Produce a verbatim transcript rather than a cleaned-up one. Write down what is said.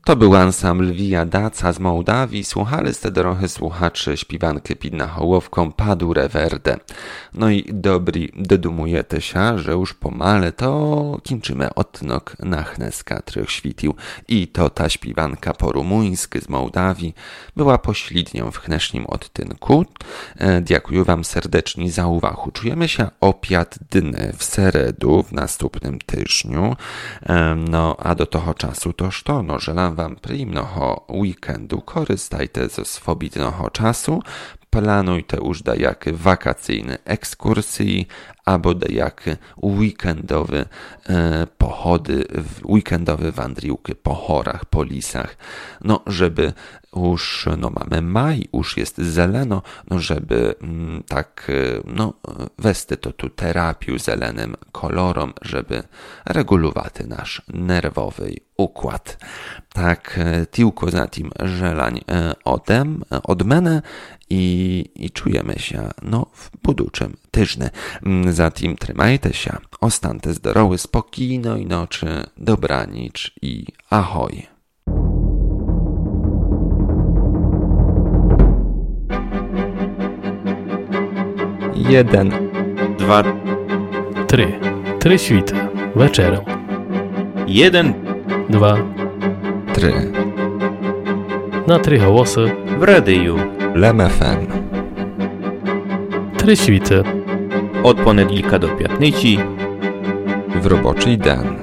To był ansambl Via Daca z Mołdawii. Słuchali ste trochę słuchaczy śpiewanki pід nahołowką Padure Verde. No i dobri dodumujete się, że już pomale to kończymy odnok na Chneska Trych Świtił. I to ta śpiewanka po rumuńsku z Mołdawii była pośrednią w chnesznim odtynku. E, dziękuję wam serdecznie za uwagę. Czujemy się opiat dny w seredu w następnym tygodniu. E, no a do toho czasu toż to, no żelam wam przyjemnego weekendu, korzystajcie ze swobodnego czasu, planujcie już dajakie wakacyjne ekskursje, albo dajakie weekendowe e, pochody, weekendowe wandriłki po horach, po lisach, no żeby już, no mamy maj, już jest zeleno, no żeby mm, tak, no westy to tu terapię zelenym kolorom, żeby regulować nasz nerwowy układ. Tak, tylko za tym żelań odem, od mnie i, i czujemy się, no, w buduczym tyżny. Zatem trzymajcie się, ostańcie zdrowy, spokojnej nocy, dobranic i ahoj. Jeden, dwa, Trzy. Trzy świty. Wieczerem. jeden, Dwa. Trzy. Na trzy głosy. w radiu. Lem F M. Trzy świty. Od poniedziałka do piątnicy. W roboczy den.